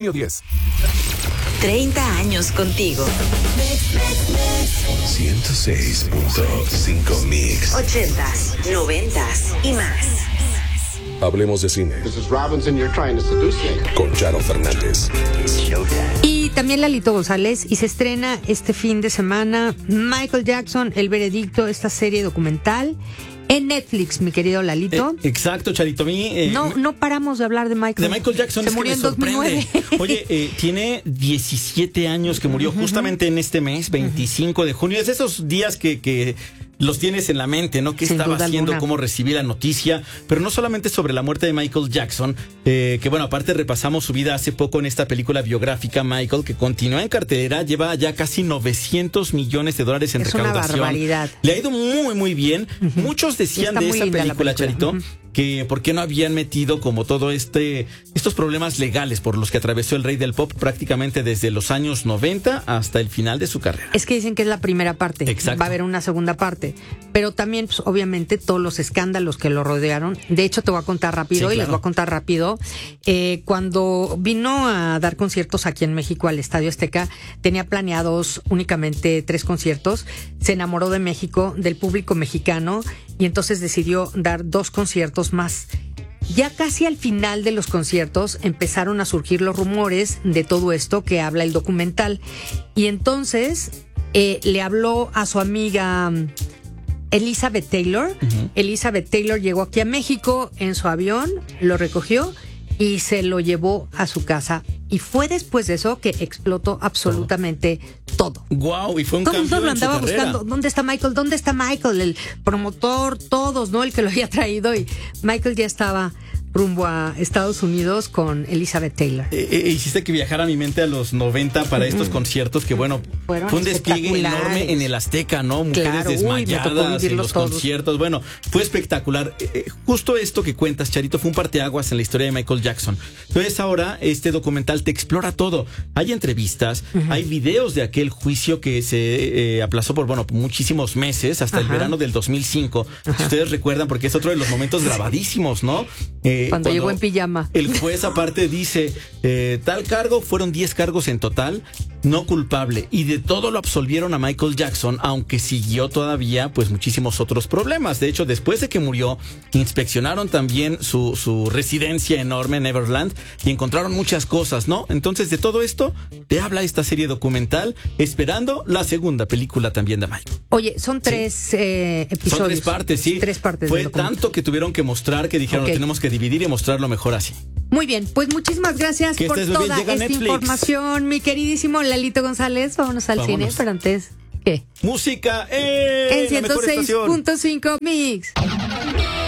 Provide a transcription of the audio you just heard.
10. 30 años contigo. 106.5 Mix. 80s, 90s y más. Hablemos de cine. This is Robinson, you're trying to seduce me. Con Charo Fernández. Y también Lalito González. Y se estrena este fin de semana Michael Jackson, El Veredicto, esta serie documental en Netflix, mi querido Lalito. Exacto, Charito. A mí, no paramos de hablar de Michael. De Michael Jackson. Se es murió que en me sorprende. 2009. Oye, tiene 17 años que murió justamente en este mes, 25 de junio. Es de esos días que los tienes en la mente, ¿no? ¿Qué Sin estaba duda haciendo? alguna. ¿Cómo recibí la noticia? Pero no solamente sobre la muerte de Michael Jackson, que bueno, aparte repasamos su vida hace poco en esta película biográfica, Michael, que continúa en cartelera, lleva ya casi $900 millones en Es una recaudación. barbaridad. Le ha ido muy, muy bien. Muchos decían Está de muy esa linda la película, película. Charito, que por qué no habían metido como todo estos problemas legales por los que atravesó el rey del pop prácticamente desde los años 90 hasta el final de su carrera. Es que dicen que es la primera parte. Exacto. Va a haber una segunda parte. Pero también, pues, obviamente, todos los escándalos que lo rodearon. De hecho, te voy a contar rápido, Sí, y les claro. voy a contar rápido. Cuando vino a dar conciertos aquí en México al Estadio Azteca, tenía planeados únicamente 3 conciertos. Se enamoró de México, del público mexicano, y entonces decidió dar 2 conciertos más. Ya casi al final de los conciertos empezaron a surgir los rumores de todo esto que habla el documental. Y entonces le habló a su amiga Elizabeth Taylor. Elizabeth Taylor llegó aquí a México en su avión, lo recogió y se lo llevó a su casa. Y fue después de eso que explotó absolutamente todo. Wow, y fue un Todo el cambio mundo lo en su andaba carrera. buscando. ¿Dónde está Michael? ¿Dónde está Michael? El promotor, todos, ¿no? El que lo había traído. Y Michael ya estaba rumbo a Estados Unidos con Elizabeth Taylor. Hiciste que viajara mi mente a los 90 para estos conciertos que, bueno, Fueron fue un despliegue espectaculares. enorme en el Azteca, ¿no? Mujeres Claro, uy, me tocó desmayadas en vivirlos los todos. conciertos. Bueno, fue espectacular. Justo esto que cuentas, Charito, fue un parteaguas en la historia de Michael Jackson. Entonces ahora este documental te explora todo. Hay entrevistas, hay videos de aquel juicio que se aplazó por, bueno, muchísimos meses, hasta el verano del 2005. Si ustedes recuerdan, porque es otro de los momentos grabadísimos, ¿no? Cuando llegó en pijama. El juez aparte dice, tal cargo, fueron 10 cargos en total, no culpable. Y de todo lo absolvieron a Michael Jackson, aunque siguió todavía pues muchísimos otros problemas. De hecho, después de que murió, inspeccionaron también su residencia enorme en Neverland y encontraron muchas cosas, ¿no? Entonces, de todo esto te habla esta serie documental, esperando la segunda película también de Michael. Oye, son 3 episodios. Son 3 partes, sí. 3 partes. Fue del documental. tanto que tuvieron que mostrar que dijeron, Ok. lo tenemos que dividir y mostrarlo mejor así. Muy bien, pues muchísimas gracias Que por estés muy bien. toda Llega esta Netflix. información, mi queridísimo Lalito González. Vámonos al Vámonos. cine, pero antes, ¿qué? Música En la mejor estación. 106.5 Mix.